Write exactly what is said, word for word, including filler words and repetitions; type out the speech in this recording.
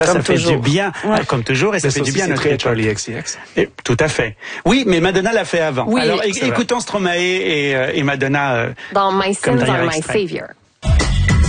Comme ça fait toujours. du bien, Ouais. comme toujours, et ça Mais fait ça du aussi, bien à c'est notre très époque. Charlie X C X. Et, tout à fait. Oui, mais Madonna l'a fait avant. Oui, Alors, c'est é- écoutons Stromae et, euh, et Madonna. euh, Dans My Comme Sins dernier Are My extrait. Savior.